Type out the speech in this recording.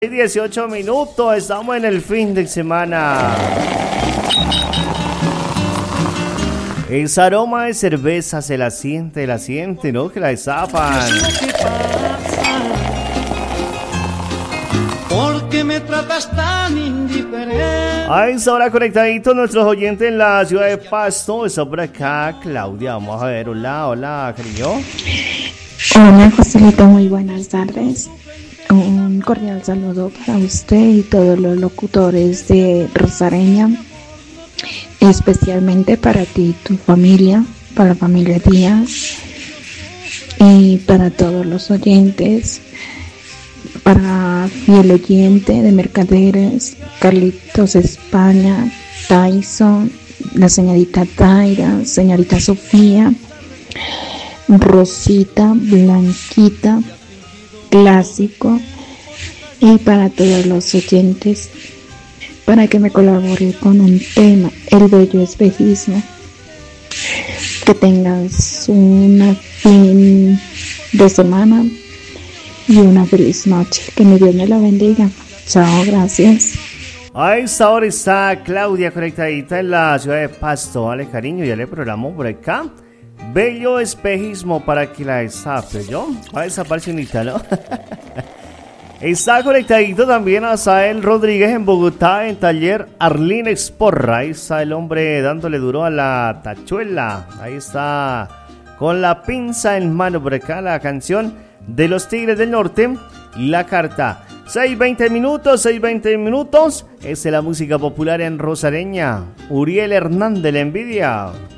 18 minutos, estamos en el fin de semana. Ese aroma de cerveza se la siente, ¿no? Que la destapan. Porque me tratas tan indiferente. A esa hora conectaditos nuestros oyentes en la ciudad de Pasto. Está por acá Claudia, vamos a ver, hola, cariño. Hola, Joselito, muy buenas tardes. Un cordial saludo para usted y todos los locutores de Rosareña, especialmente para ti y tu familia, para la familia Díaz y para todos los oyentes, para fiel oyente de Mercaderes, Carlitos España, Tyson, la señorita Taira, señorita Sofía, Rosita, Blanquita, Clásico, y para todos los oyentes, para que me colabore con un tema, el bello espejismo. Que tengas una fin de semana y una feliz noche. Que mi Dios me la bendiga. Chao, gracias. A esta hora está Claudia conectadita en la ciudad de Pasto, vale, cariño, ya le programó por acá. Bello espejismo para que la destape, ¿yo? Va a desaparecer unita, ¿no? Está conectadito también a Sael Rodríguez en Bogotá, en taller Arlín Exporra. Ahí está el hombre dándole duro a la tachuela. Ahí está con la pinza en mano por acá la canción de los Tigres del Norte, La Carta. 6:20 minutos. Esta es la música popular en Rosareña. Uriel Hernández, la envidia.